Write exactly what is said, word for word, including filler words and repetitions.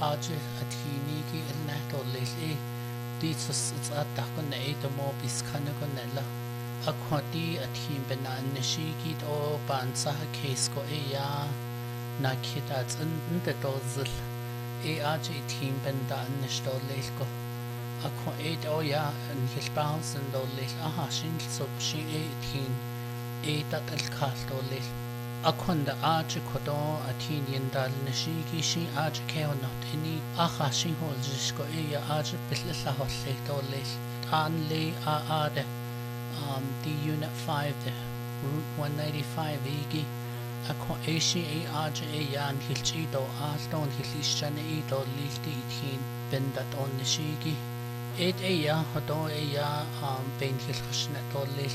Aje athini ki elna tolleli ditsus attakon na ito mo biskana ko nela akwati athim benan nishiki to bansa case ko eya nakita tsin nte tozil e aje team benda nishtolel ko akwa e to ya nilbaus ndolel aha shin so shi e thin e tatal khal tolel akonda aje kodo athin yendal nishiki shi aje keo not ini aha shin holjish ko eya aje bisla holle tolel tan le a ade um the unit five the route one ninety-five igi akwa eshi e aje e yan hilchi do aston hilishan e do lilti thin bendat on nishiki et e ya hodo e ya um ben hilkhshna tolel